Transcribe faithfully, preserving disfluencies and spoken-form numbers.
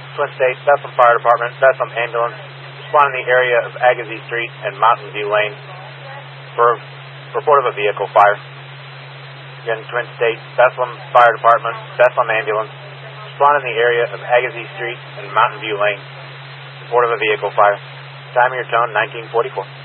Twin State, Bethlehem Fire Department, Bethlehem Ambulance, respond in the area of Agassiz Street and Mountain View Lane for report of a vehicle fire. Again, Twin State, Bethlehem Fire Department, Bethlehem Ambulance, respond in the area of Agassiz Street and Mountain View Lane, report of a vehicle fire. Time of your tone, nineteen forty-four.